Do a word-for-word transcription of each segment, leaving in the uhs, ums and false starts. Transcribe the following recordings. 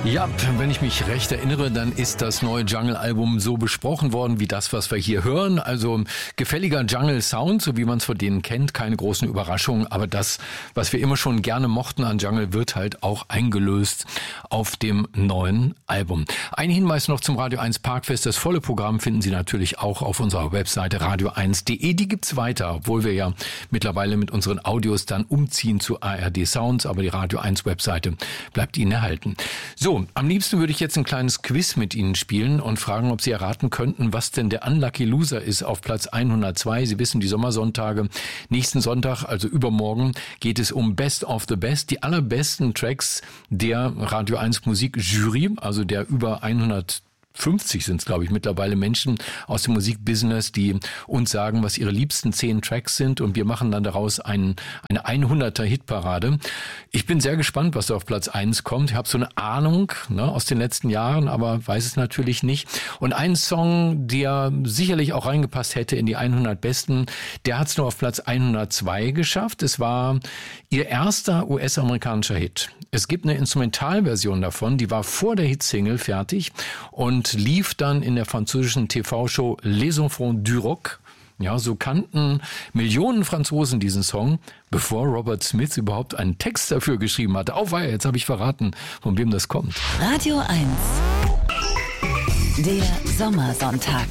Ja, wenn ich mich recht erinnere, dann ist das neue Jungle-Album so besprochen worden wie das, was wir hier hören. Also gefälliger Jungle-Sound, so wie man es von denen kennt, keine großen Überraschungen. Aber das, was wir immer schon gerne mochten an Jungle, wird halt auch eingelöst auf dem neuen Album. Ein Hinweis noch zum Radio eins Parkfest. Das volle Programm finden Sie natürlich auch auf unserer Webseite radio eins punkt de. Die gibt's weiter, obwohl wir ja mittlerweile mit unseren Audios dann umziehen zu A R D Sounds. Aber die Radio eins Webseite bleibt Ihnen erhalten. So, am liebsten würde ich jetzt ein kleines Quiz mit Ihnen spielen und fragen, ob Sie erraten könnten, was denn der Unlucky Loser ist auf Platz hundertzwei. Sie wissen, die Sommersonntage. Nächsten Sonntag, also übermorgen, geht es um Best of the Best, die allerbesten Tracks der Radio eins Musikjury, also der über hundertfünfzig sind es, glaube ich, mittlerweile Menschen aus dem Musikbusiness, die uns sagen, was ihre liebsten zehn Tracks sind, und wir machen dann daraus ein, eine hunderter Hitparade. Ich bin sehr gespannt, was da auf Platz eins kommt. Ich habe so eine Ahnung, ne, aus den letzten Jahren, aber weiß es natürlich nicht. Und ein Song, der sicherlich auch reingepasst hätte in die hundert Besten, der hat es nur auf Platz hundertzwei geschafft. Es war ihr erster U S-amerikanischer Hit. Es gibt eine Instrumentalversion davon, die war vor der Hitsingle fertig und und lief dann in der französischen T V-Show Les Enfants du Rock. Ja, so kannten Millionen Franzosen diesen Song, bevor Robert Smith überhaupt einen Text dafür geschrieben hatte. Auweia, jetzt habe ich verraten, von wem das kommt. Radio eins. Der Sommersonntag.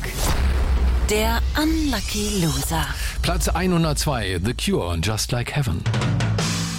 Der Unlucky Loser. Platz hundertzwei, The Cure, Just Like Heaven.